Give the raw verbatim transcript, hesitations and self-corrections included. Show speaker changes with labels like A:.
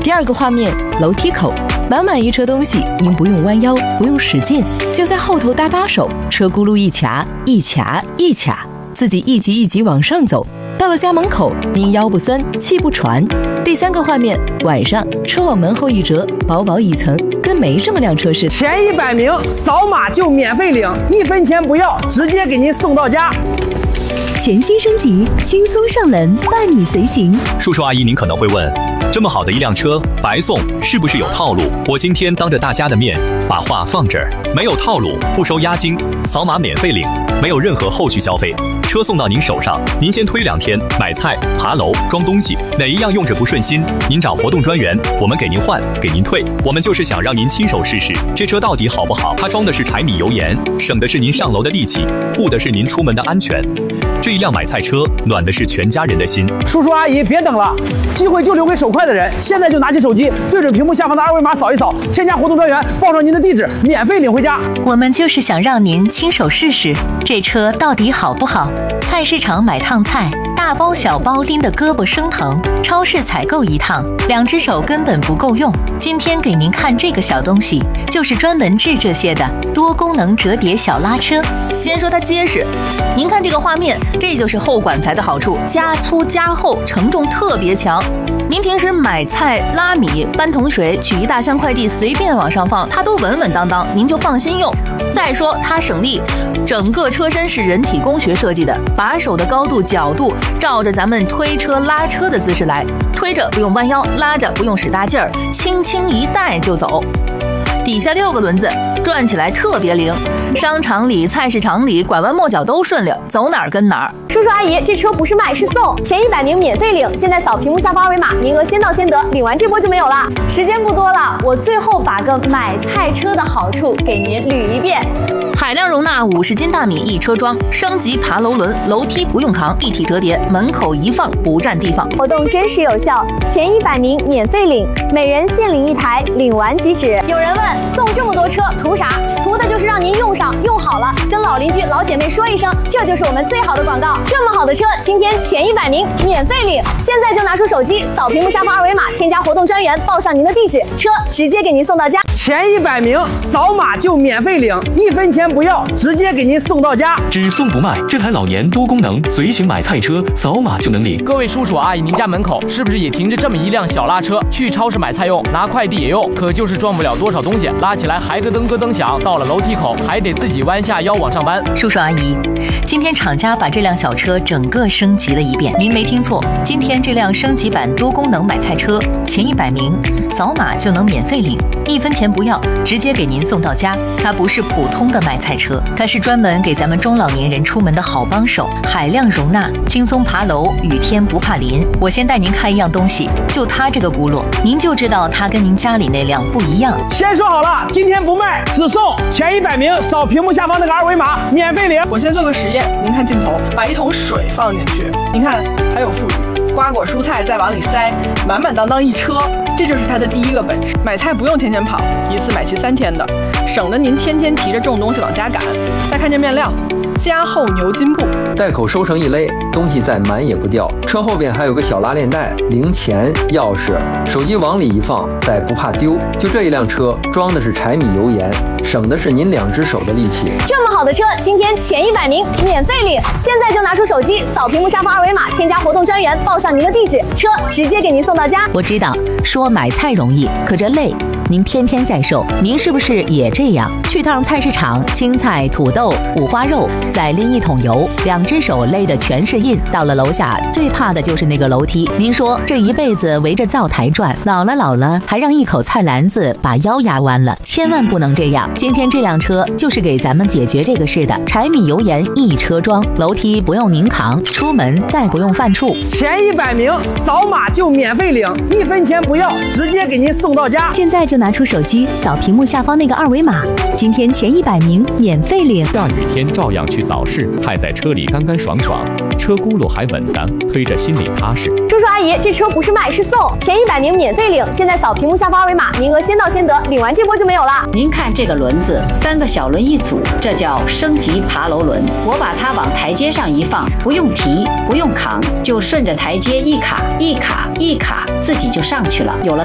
A: 第二个画面，楼梯口，满满一车东西，您不用弯腰，不用使劲，就在后头搭把手，车轱辘一卡一卡一卡，自己一级一级往上走。到了家门口，您腰不酸，气不喘。第三个画面，晚上车往门后一折，薄薄一层，跟没这么辆车似的。
B: 前一百名扫码就免费领，一分钱不要，直接给您送到家。
C: 全新升级，轻松上门，伴你随行。
D: 叔叔阿姨，您可能会问，这么好的一辆车白送，是不是有套路？我今天当着大家的面把话放这儿，没有套路，不收押金，扫码免费领，没有任何后续消费，车送到您手上，您先推两天，买菜、爬楼、装东西，哪一样用着不顺心，您找活动专员，我们给您换，给您退。我们就是想让您亲手试试这车到底好不好。它装的是柴米油盐，省的是您上楼的力气，护的是您出门的安全。这一辆买菜车暖的是全家人的心。
B: 叔叔阿姨别等了，机会就留给手快的人，现在就拿起手机，对准屏幕下方的二维码扫一扫，添加活动专员，报上您的地址，免费领回家。
C: 我们就是想让您亲手试试这车到底好不好。菜市场买趟菜，大包小包拎得胳膊生疼；超市采购一趟，两只手根本不够用。今天给您看这个小东西，就是专门治这些的多功能折叠小拉车。
A: 先说它结实，您看这个画面，这就是后管材的好处，加粗加厚，承重特别强。您平时买菜、拉米、搬桶水、取一大箱快递，随便往上放，它都稳稳当当，您就放心用。再说它省力，整个车身是人体工学设计的，把手的高度、角度照着咱们推车拉车的姿势来，推着不用弯腰，拉着不用使大劲儿，轻轻一带就走。底下六个轮子，转起来特别灵，商场里、菜市场里拐弯抹角都顺溜，走哪儿跟哪儿。
E: 叔叔阿姨，这车不是卖是送，前一百名免费领，现在扫屏幕下方二维码，名额先到先得，领完这波就没有了。时间不多了，我最后把个买菜车的好处给您捋一遍。
A: 海量容纳五十斤大米一车装，升级爬楼轮，楼梯不用扛，一体折叠，门口一放不占地方。
E: 活动真实有效，前一百名免费领，每人限领一台，领完即止。有人问，送这么多车图啥？图的就是让您用上用好了，跟老邻居老姐妹说一声，这就是我们最好的广告。这么好的车，今天前一百名免费领，现在就拿出手机扫屏幕下方二维码，添加活动专员，报上您的地址，车直接给您送到家。
B: 前一百名扫码就免费领，一分钱不要，直接给您送到家。
F: 只送不卖，这台老年多功能随行买菜车，扫码就能领。
G: 各位叔叔阿姨，您家门口是不是也停着这么一辆小拉车？去超市买菜用，拿快递也用，可就是装不了多少东西，拉起来还咯噔咯噔响，到了楼梯口还得自己弯下腰往上搬。
C: 叔叔阿姨，今天厂家把这辆小车整个升级了一遍，您没听错，今天这辆升级版多功能买菜车，前一百名扫码就能免费领，一分钱不要，直接给您送到家。它不是普通的买菜车，它是专门给咱们中老年人出门的好帮手，海量容纳，轻松爬楼，雨天不怕淋。我先带您看一样东西，就它这个轱辘，您就知道它跟您家里那辆不一样。
B: 先说好了，今天不卖，只送前一百名，扫屏幕下方那个二维码，免费领。
H: 我先做个实验，您看镜头，把一桶水放进去，您看还有富裕，瓜果蔬菜再往里塞，满满当当一车，这就是它的第一个本事。买菜不用天天跑，一次买齐三天的，省得您天天提着重东西往家赶。再看这面料，加厚牛筋布，
I: 袋口收成一勒，东西再满也不掉。车后边还有个小拉链袋，零钱、钥匙、手机往里一放，再不怕丢。就这一辆车，装的是柴米油盐，省的是您两只手的力气。
E: 这么好的车，今天前一百名免费领，现在就拿出手机扫屏幕下方二维码，添加活动专员，报上您的地址，车直接给您送到家。
A: 我知道说买菜容易，可这累，您天天在受，您是不是也这样？去趟菜市场，青菜、土豆、五花肉，再拎一桶油，两只手勒的全是印。到了楼下，最怕的就是那个楼梯。您说这一辈子围着灶台转，老了老了，还让一口菜篮子把腰压弯了，千万不能这样。今天这辆车就是给咱们解决这个事的，柴米油盐一车装，楼梯不用您扛，出门再不用犯怵。
B: 前一百名扫码就免费领，一分钱不要，直接给您送到家。
C: 现在就拿出手机扫屏幕下方那个二维码，今天前一百名免费领。
J: 大雨天照样去早市，菜在车里干干爽爽，车轱辘还稳当，推着心里踏实。
E: 叔叔阿姨，这车不是卖是送，前一百名免费领，现在扫屏幕下方二维码，名额先到先得，领完这波就没有了。
K: 您看这个轮子，三个小轮一组，这叫升级爬楼轮。我把它往台阶上一放，不用提，不用扛，就顺着台阶一卡一卡一卡，自己就上去了。有了